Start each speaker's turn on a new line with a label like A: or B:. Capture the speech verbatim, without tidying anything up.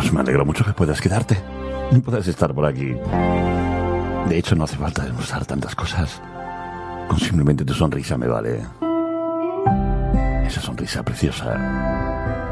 A: Pues me alegro mucho que puedas quedarte y puedas estar por aquí. De hecho, no hace falta demostrar tantas cosas. Con simplemente tu sonrisa me vale. Esa sonrisa preciosa